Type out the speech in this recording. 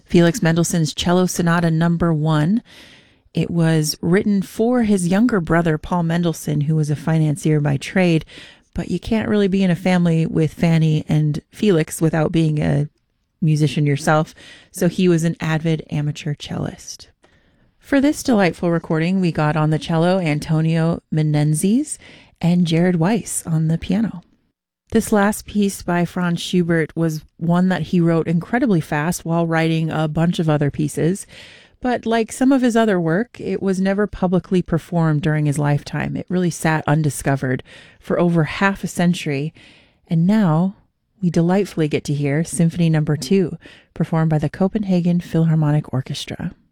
Felix Mendelssohn's Cello Sonata Number 1. It was written for his younger brother, Paul Mendelssohn, who was a financier by trade, but you can't really be in a family with Fanny and Felix without being a musician yourself, so he was an avid amateur cellist. For this delightful recording, we got on the cello Antonio Menenzes and Jared Weiss on the piano. This last piece by Franz Schubert was one that he wrote incredibly fast while writing a bunch of other pieces, but like some of his other work, it was never publicly performed during his lifetime. It really sat undiscovered for over half a century, and now we delightfully get to hear Symphony No. 2, performed by the Copenhagen Philharmonic Orchestra.